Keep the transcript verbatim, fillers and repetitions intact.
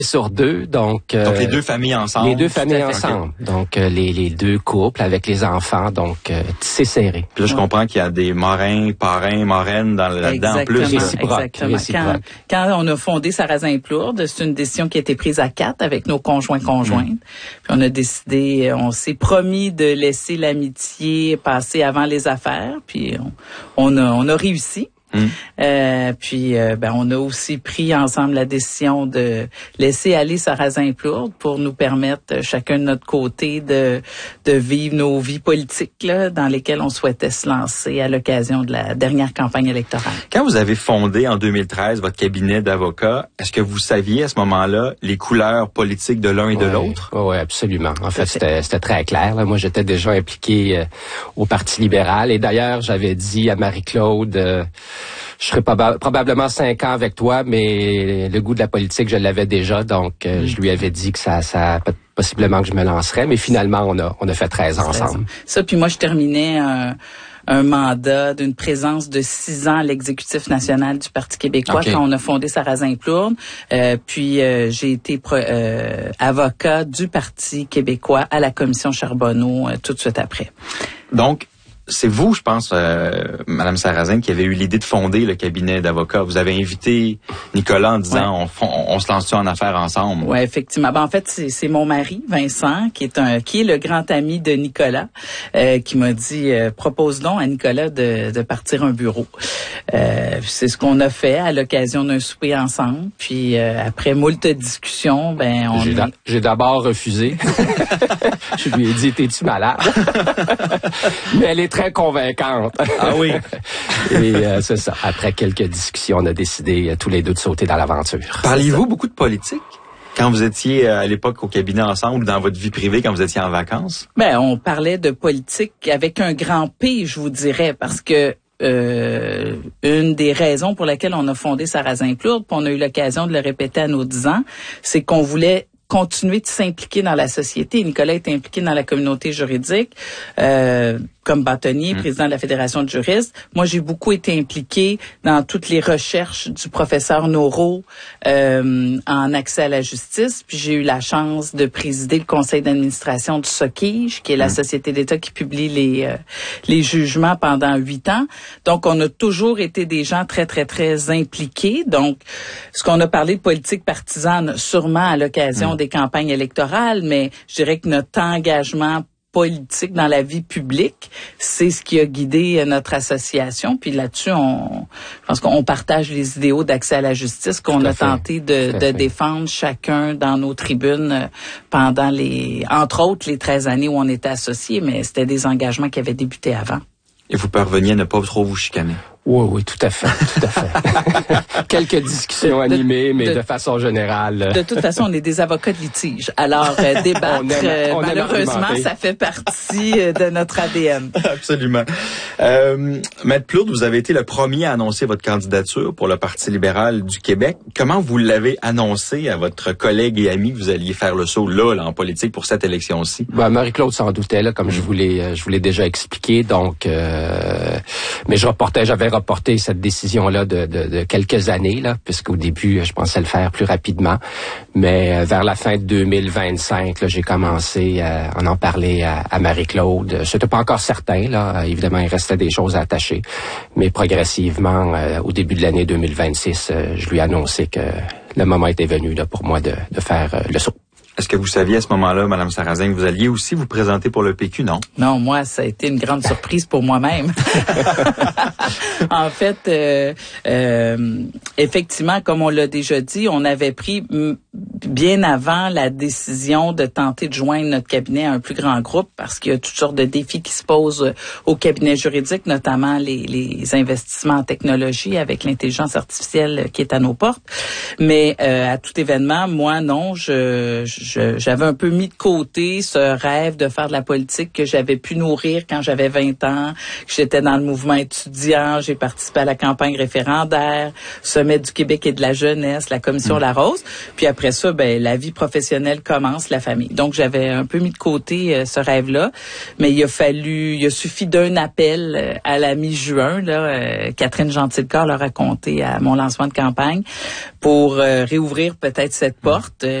sur deux. Donc, euh, donc les deux familles ensemble. Les deux familles ensemble. Okay. Donc, euh, les, les deux couples avec les enfants. Donc, euh, c'est serré. Puis là, je ouais. comprends qu'il y a des marrains, parrains, marraines dans, là-dedans en plus. Réciproque, exactement. réciproque. Quand, quand on a fondé Sarrazin-Plourde, c'est une décision qui a été prise à quatre avec nos conjoints-conjointes. Mmh. Puis on a décidé, on s'est promis de laisser l'amitié passer avant les affaires. Puis on, on, a, on a réussi. Hum. Euh, puis euh, ben on a aussi pris ensemble la décision de laisser aller Sarrazin-Plourde pour nous permettre chacun de notre côté de de vivre nos vies politiques là, dans lesquelles on souhaitait se lancer à l'occasion de la dernière campagne électorale. Quand vous avez fondé en deux mille treize votre cabinet d'avocats, est-ce que vous saviez à ce moment-là les couleurs politiques de l'un et de ouais, l'autre? Oui, absolument. En fait, c'était, c'était très clair. Là. Moi, j'étais déjà impliqué euh, au Parti libéral et d'ailleurs, j'avais dit à Marie-Claude euh, je serais proba- probablement cinq ans avec toi, mais le goût de la politique, je l'avais déjà. Donc, euh, mmh. je lui avais dit que ça, ça possiblement que je me lancerais. Mais finalement, on a, on a fait treize ans ensemble. Ça, puis moi, je terminais un, un mandat d'une présence de six ans à l'exécutif national du Parti québécois okay. quand on a fondé Sarrazin-Plourde. Euh, puis, euh, j'ai été pro, euh, avocat du Parti québécois à la commission Charbonneau euh, tout de suite après. Donc, c'est vous, je pense, euh, Madame Sarrazin, qui avez eu l'idée de fonder le cabinet d'avocats. Vous avez invité Nicolas en disant ouais. on, on, on se lance-tu en affaires ensemble? Oui, effectivement. Ben, en fait, c'est, c'est mon mari, Vincent, qui est un qui est le grand ami de Nicolas, euh, qui m'a dit euh, propose donc à Nicolas de, de partir un bureau. Euh, c'est ce qu'on a fait à l'occasion d'un souper ensemble. Puis euh, après moult discussions, ben on j'ai, est... da- j'ai d'abord refusé. Je lui ai dit t'es-tu malade? Mais elle est très convaincante. Ah oui. Et euh, c'est ça. Après quelques discussions, on a décidé euh, tous les deux de sauter dans l'aventure. Parliez-vous beaucoup de politique quand vous étiez euh, à l'époque au cabinet ensemble, dans votre vie privée, quand vous étiez en vacances? Ben, on parlait de politique avec un grand P, je vous dirais, parce que Euh, une des raisons pour lesquelles on a fondé Sarrazin-Plourde, puis on a eu l'occasion de le répéter à nos dix ans, c'est qu'on voulait continuer de s'impliquer dans la société. Nicolas est impliqué dans la communauté juridique euh, comme bâtonnier, mmh. président de la Fédération de juristes. Moi, j'ai beaucoup été impliqué dans toutes les recherches du professeur Noro euh, en accès à la justice. Puis j'ai eu la chance de présider le conseil d'administration du SOCIJ, qui est la mmh. société d'État qui publie les euh, les jugements pendant huit ans. Donc, on a toujours été des gens très, très, très impliqués. Donc, ce qu'on a parlé de politique partisane, sûrement à l'occasion mmh. des campagnes électorales, mais je dirais que notre engagement politique dans la vie publique, c'est ce qui a guidé notre association. Puis là-dessus, on, je pense qu'on partage les idéaux d'accès à la justice qu'on a fait. tenté de, de défendre chacun dans nos tribunes pendant les, entre autres, les treize années où on était associés, mais c'était des engagements qui avaient débuté avant. Et vous parveniez à ne pas trop vous chicaner? Oui, oui, tout à fait, tout à fait. Quelques discussions de, animées, mais de, de façon générale. De toute façon, on est des avocats de litige. Alors, euh, débattre, on aime, euh, on malheureusement, ça fait partie euh, de notre A D N. Absolument. Euh, Maître Plourde, vous avez été le premier à annoncer votre candidature pour le Parti libéral du Québec. Comment vous l'avez annoncé à votre collègue et ami que vous alliez faire le saut là, là en politique pour cette élection-ci? Ben, Marie-Claude s'en doutait, là, comme mmh. je vous l'ai, je vous l'ai déjà expliqué. Donc, euh, mais je reportais, j'avais reporté cette décision-là de, de, de quelques années, là, puisqu'au début, je pensais le faire plus rapidement. Mais euh, vers la fin de deux mille vingt-cinq, là, j'ai commencé euh, à en parler à, à Marie-Claude. C'était pas encore certain, là. Évidemment, il restait des choses à attacher. Mais progressivement, euh, au début de l'année deux mille vingt-six, euh, je lui ai annoncé que le moment était venu là, pour moi de, de faire euh, le saut. Est-ce que vous saviez à ce moment-là, Mme Sarrazin, que vous alliez aussi vous présenter pour le P Q, non? Non, moi, ça a été une grande surprise pour moi-même. En fait, euh, euh, effectivement, comme on l'a déjà dit, on avait pris m- bien avant la décision de tenter de joindre notre cabinet à un plus grand groupe parce qu'il y a toutes sortes de défis qui se posent au cabinet juridique, notamment les, les investissements en technologie avec l'intelligence artificielle qui est à nos portes. Mais euh, à tout événement, moi, non, je... je Je, j'avais un peu mis de côté ce rêve de faire de la politique que j'avais pu nourrir quand j'avais vingt ans, que j'étais dans le mouvement étudiant, j'ai participé à la campagne référendaire, Sommet du Québec et de la jeunesse, la commission mmh. La Rose. Puis après ça, ça, ben la vie professionnelle commence, la famille. Donc j'avais un peu mis de côté euh, ce rêve-là, mais il a fallu, il a suffi d'un appel euh, à la mi-juin, là, euh, Catherine Gentilcorps l'a raconté à mon lancement de campagne, pour euh, réouvrir peut-être cette porte.